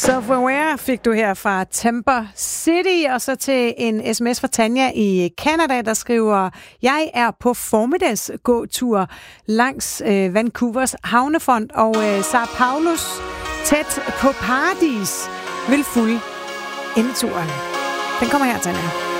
Self-Aware fik du her fra Timber City, og så til en sms fra Tanja i Canada, der skriver: Jeg er på formiddagsgåtur langs Vancouvers havnefront, og Sao Paulos tæt på Paradis vil fulde indturen. Den kommer her, Tanja.